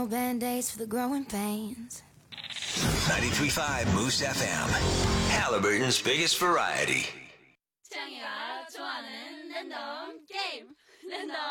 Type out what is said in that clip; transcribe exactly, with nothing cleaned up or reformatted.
no band-aids for the growing pains. ninety-three point five Moose F M. Halliburton's biggest variety. 창이가 좋아하는 랜덤 게임 랜덤